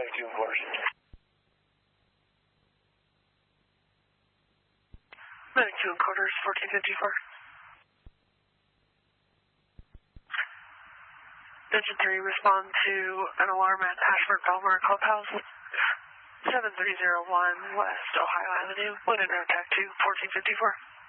92 quarters. 92 quarters, 1454. Engine 3, respond to an alarm at Ashford Belmar Clubhouse, 7301 West Ohio Avenue. Wind and attack to 1454.